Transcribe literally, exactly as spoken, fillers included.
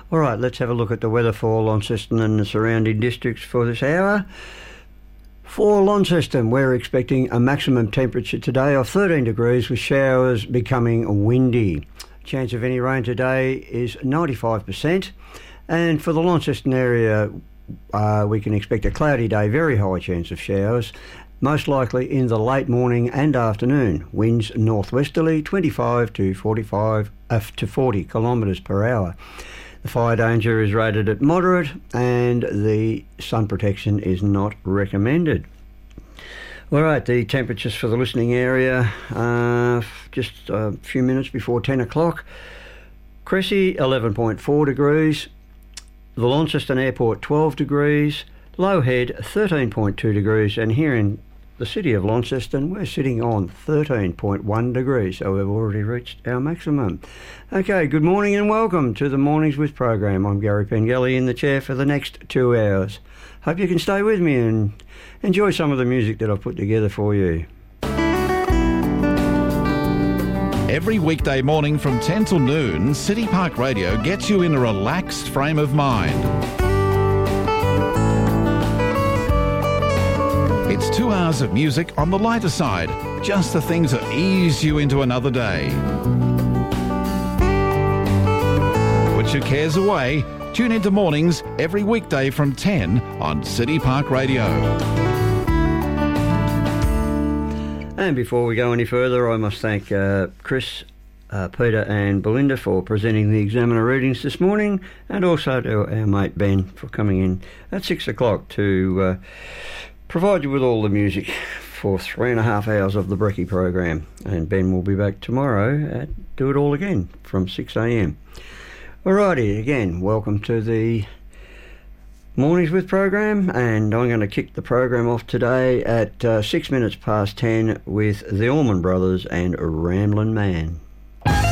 All right, let's have a look at the weather for Launceston and the surrounding districts for this hour. For Launceston, we're expecting a maximum temperature today of thirteen degrees with showers becoming windy. Chance of any rain today is ninety-five percent. And for the Launceston area, uh, we can expect a cloudy day, very high chance of showers, most likely in the late morning and afternoon. Winds northwesterly, twenty-five to forty-five uh, to forty kilometres per hour. The fire danger is rated at moderate and the sun protection is not recommended. All right, the temperatures for the listening area, uh, just a few minutes before ten o'clock. Cressy, eleven point four degrees. The Launceston Airport, twelve degrees. Low Head, thirteen point two degrees. And here in the city of Launceston, we're sitting on thirteen point one degrees, so we've already reached our maximum. Okay, good morning and welcome to the Mornings With program. I'm Gary Pengelly in the chair for the next two hours. Hope you can stay with me and enjoy some of the music that I've put together for you. Every weekday morning from ten till noon, City Park Radio gets you in a relaxed frame of mind. It's two hours of music on the lighter side, just the things that ease you into another day. Put your cares away. Tune into Mornings every weekday from ten on City Park Radio. And before we go any further, I must thank uh, Chris, uh, Peter and Belinda for presenting the examiner readings this morning, and also to our mate Ben for coming in at six o'clock to uh, provide you with all the music for three and a half hours of the Brekkie program. And Ben will be back tomorrow at do it all again from six a.m. Alrighty, again, welcome to the Mornings With program, and I'm going to kick the program off today at uh, six minutes past ten with the Allman Brothers and Ramblin' Man.